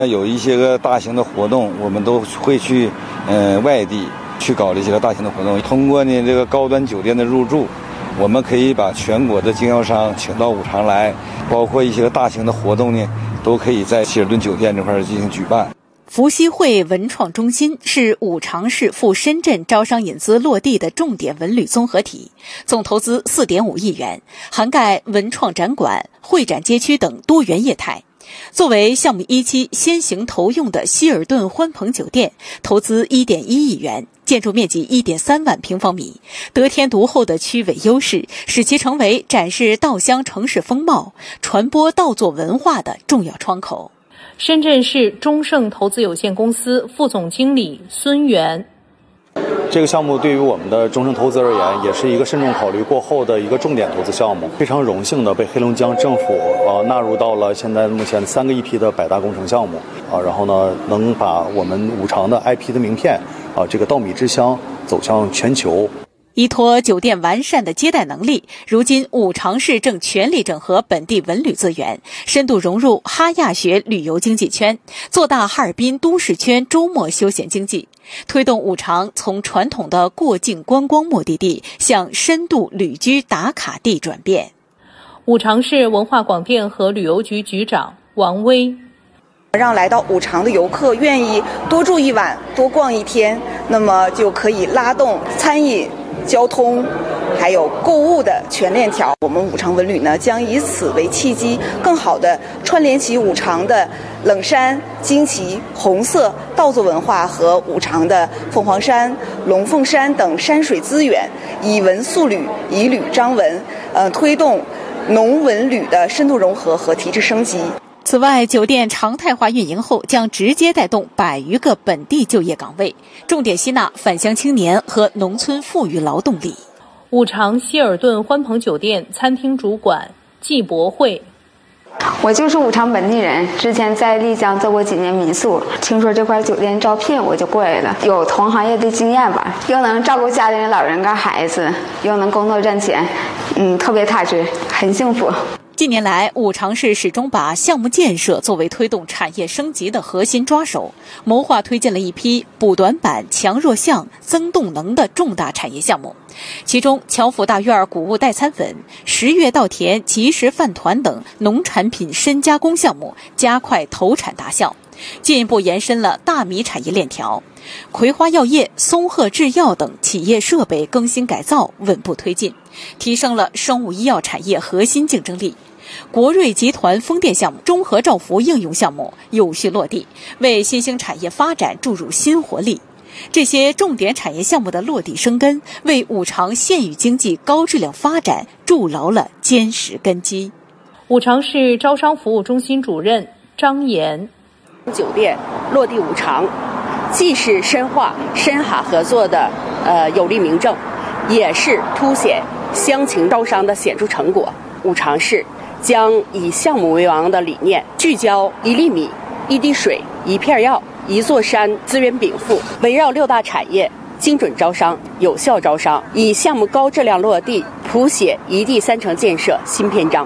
有一些个大型的活动，我们都会去外地去搞这些个大型的活动。通过呢这个高端酒店的入驻，我们可以把全国的经销商请到五常来，包括一些个大型的活动呢，都可以在希尔顿酒店这块进行举办。 福熙汇文创中心是五常市赴深圳招商引资落地的重点文旅综合体，总投资4.5亿元，涵盖文创展馆、会展街区等多元业态。作为项目一期先行投用的希尔顿欢朋酒店，投资1.1亿元，建筑面积1.3万平方米，得天独厚的区位优势，使其成为展示稻香城市风貌、传播稻作文化的重要窗口。 深圳市中盛投资有限公司副总经理孙源。 这个项目对于我们的中盛投资而言，也是一个慎重考虑过后的一个重点投资项目。非常荣幸的被黑龙江政府纳入到了现在目前3个一批的百大工程项目然后呢，能把我们五常的 IP 的名片这个稻米之乡走向全球。 依托酒店完善的接待能力，如今五常市正全力整合本地文旅资源，深度融入哈亚学旅游经济圈，做大哈尔滨都市圈周末休闲经济，推动五常从传统的过境观光目的地向深度旅居打卡地转变。 五常市文化广电和旅游局局长王威。 让来到五常的游客愿意多住一晚、多逛一天，那么就可以拉动餐饮、交通还有购物的全链条。我们五常文旅呢，将以此为契机，更好地串联起五常的冷山、旌旗、红色稻作文化和五常的凤凰山、龙凤山等山水资源，以文塑旅，以旅张文，推动农文旅的深度融合和提质升级。 此外，酒店常态化运营后，将直接带动100余个本地就业岗位，重点吸纳返乡青年和农村富裕劳动力。 五常希尔顿欢朋酒店餐厅主管季博慧。 我就是五常本地人，之前在丽江做过几年民宿，听说这块酒店招聘，我就过来了。有同行业的经验吧，又能照顾家里人、老人跟孩子，又能工作赚钱，特别踏实，很幸福。 近年来，五常市始终把项目建设作为推动产业升级的核心抓手，谋划推进了一批补短板、强弱项、增动能的重大产业项目。其中，侨府大院谷物代餐粉、10月稻田即食饭团等农产品深加工项目加快投产达效，进一步延伸了大米产业链条。葵花药业、松鹤制药等企业设备更新改造稳步推进，提升了生物医药产业核心竞争力。国瑞集团风电项目、中和照服应用项目有序落地，为新兴产业发展注入新活力。这些重点产业项目的落地生根，为五常县域经济高质量发展筑牢了坚实根基。 五常市招商服务中心主任张岩。 酒店落地五常，既是深化深哈合作的有力明证，也是凸显乡情招商的显著成果。五常市将以项目为王的理念，聚焦1粒米、1滴水、1片药、1座山资源禀赋，围绕6大产业精准招商、有效招商，以项目高质量落地谱写一地3城建设新篇章。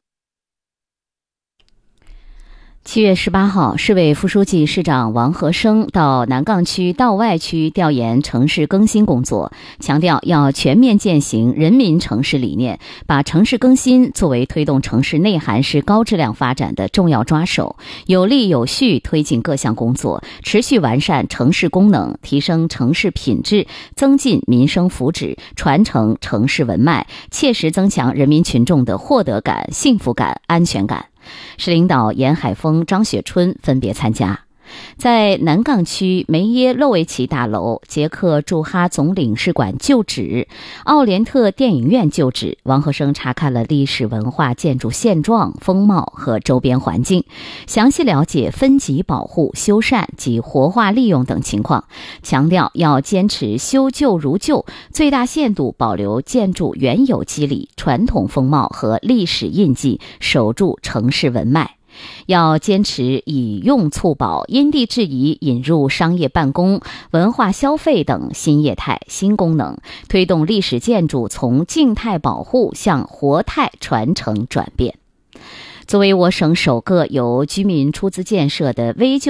7月18号，市委副书记、市长王和生到南岗区道外区调研城市更新工作，强调要全面践行人民城市理念，把城市更新作为推动城市内涵式高质量发展的重要抓手，有力有序推进各项工作，持续完善城市功能，提升城市品质，增进民生福祉，传承城市文脉，切实增强人民群众的获得感、幸福感、安全感。市领导严海峰、张雪春分别参加。在南岗区梅耶洛维奇大楼、捷克驻哈总领事馆旧址、奥连特电影院旧址，王和生查看了历史文化建筑现状、风貌和周边环境，详细了解分级保护、修缮及活化利用等情况，强调要坚持修旧如旧，最大限度保留建筑原有肌理、传统风貌和历史印记，守住城市文脉。要坚持以用促保，因地制宜引入商业办公、文化消费等新业态、新功能，推动历史建筑从静态保护向活态传承转变。 作为我省首个由居民出资建设的危旧